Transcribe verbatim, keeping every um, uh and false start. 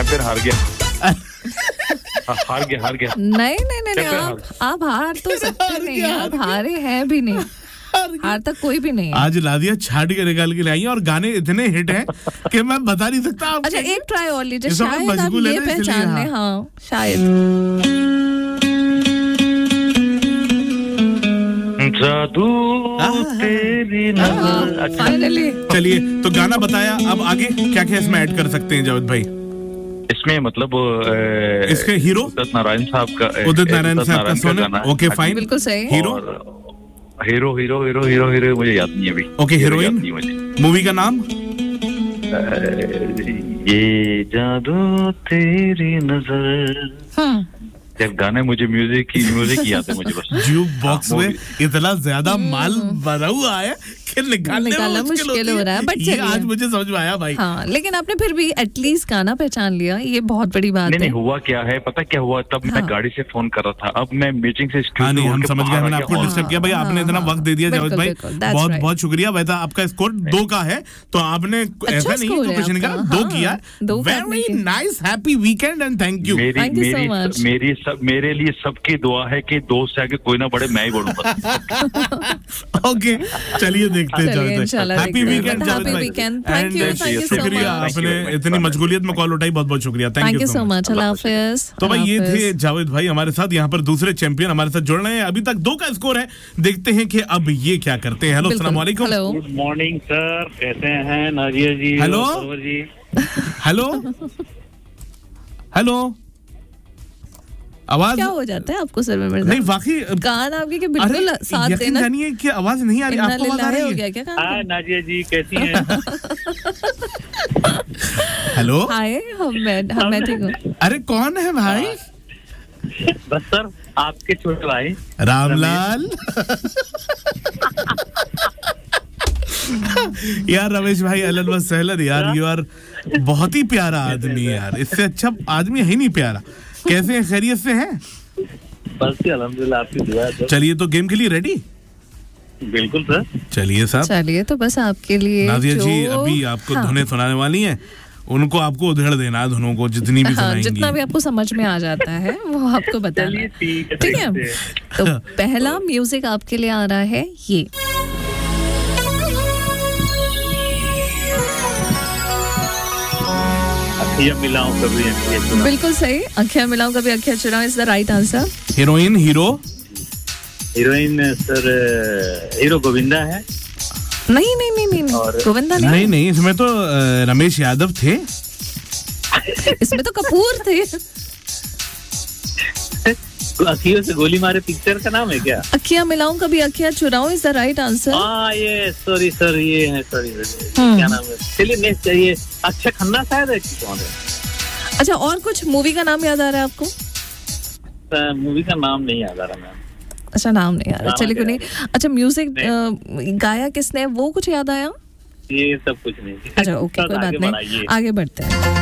Champion हार गया। हार गया हार गया नहीं नहीं नहीं आप आप हार तो सकते नहीं, आप हारे हैं भी नहीं, हार तक कोई भी नहीं है। आज नादिया छाट के निकाल के लाई और गाने इतने हिट हैं कि मैं बता नहीं सकता आपको। अच्छा एक ट्राई और लीजिए, शायद आप ये पहचान लें। हाँ शायद। जादू तेरी नजर। फाइनली चलिए तो गाना बताया, अब आगे क्या क्या इसमें ऐड कर सकते हैं जावेद भाई? इसमें मतलब इसके हीरो उदित नारायण साहब का उदित नारायण साहब का सॉन्ग। ओके फाइन, बिल्कुल सही। Hero hero hero hero hero hero मुझे याद नहीं है अभी। ओके हीरोइन, मूवी का नाम? ये जादू तेरी नजर। जब गाने मुझे म्यूजिक की म्यूजिक याद है मुझे बस। ज्यूक बॉक्स में इतना ज्यादा माल भरा हुआ है कि निकालने निकालना मुश्किल हो रहा है, बट ये आज मुझे समझ में आया भाई। हाँ, लेकिन आपने फिर भी एटलीस्ट गाना पहचान लिया, ये बहुत बड़ी बात नहीं, है। नहीं हुआ क्या है पता क्या हुआ, तब हाँ। मैं गाड़ी से फोन कर रहा था, अब मैं मीटिंग से हाँ नहीं हम समझ गए, मैंने आपको डिस्टर्ब किया भाई, आपने इतना वक्त दे दिया जावेद भाई, बहुत बहुत शुक्रिया। वैसे आपका स्कोर दो का है, तो आपने ऐसा नहीं है कुछ नहीं कहा, दो किया। Very nice, happy weekend and thank you. मेरी मेरे लिए सबकी दुआ है कि दो से आगे कोई ना बढ़े, मैं ही बढ़ूंगा। ओके चलिए देखते हैं। हैप्पी वीकेंड जावेद भाई, thank you thank you so much. आपने इतनी मशगूलियत में कॉल उठाई, बहुत बहुत शुक्रिया, थैंक यू सो मच। अल्लाह हाफिज़। तो भाई ये थे जावेद भाई हमारे साथ, यहाँ पर दूसरे चैंपियन हमारे साथ जुड़ रहे हैं। अभी तक दो का स्कोर है, देखते हैं कि अब ये क्या करते हैं। हेलो अस्सलाम वालेकुम। गुड मॉर्निंग सर, कैसे हैं नाजिया जी? हेलो हेलो हेलो, आवाज क्या हो जाता है आपको सर में मिर्जा? नहीं वाकई कान आपके के बिल्कुल साथ देना, जानिए कि आवाज नहीं आ रही, आपको आवाज आ रही हो गया क्या? हाय नाजिया जी कैसी हैं? हेलो हाय, हम मैं मैं ठीक हूँ। अरे कौन है भाई? बस सर आपके छोटे भाई रामलाल। यार रमेश भाई अहलन व सहलन यार, यू आर बहुत ही प्यारा आदमी यार, इससे अच्छा आदमी है ही नहीं प्यारा। कैसे हैं, खैरियत से हैं? बस अल्हम्दुलिल्लाह, आपकी दुआ है। चलिए तो गेम के लिए रेडी? बिल्कुल सर। चलिए साहब, चलिए तो बस आपके लिए नादिया जी अभी आपको हाँ। धुनें सुनाने वाली हैं, उनको आपको उधेड़ देना है धुनों को, जितनी भी सुनाएंगी। हाँ, जितना भी आपको समझ में आ जाता है वो आपको बताना है, ठीक है? तो पहला म्यूजिक आपके लिए आ रहा है ये। अखियां मिलाऊं कभी अखियां चुराऊं। बिल्कुल सही, अखियां मिलाऊं कभी अखियां चुराऊं is the right answer. Heroine hero? Heroine sir hero Govinda है। नहीं नहीं नहीं नहीं, नहीं। गोविंदा नहीं नहीं नहीं, इसमें तो रमेश यादव थे। इसमें तो कपूर थे। अखियों से गोली मारे पिक्चर का नाम है क्या? अखियां मिलाऊं कभी अखियां चुराऊं इज द राइट आंसर। हाँ ये सॉरी सर, ये है सॉरी, क्या नाम है? चलिए नेक्स्ट चाहिए, अक्षय खन्ना शायद है कि कौन है? अच्छा, और कुछ मूवी का नाम याद आ रहा है आपको? मूवी का नाम नहीं याद आ रहा मैम। अच्छा नाम नहीं आ रहा, चलिए कोई नहीं। अच्छा म्यूजिक गाया किसने, वो कुछ याद आया? ये सब कुछ नहीं। अच्छा ओके, कोई बात नहीं, आगे बढ़ते हैं।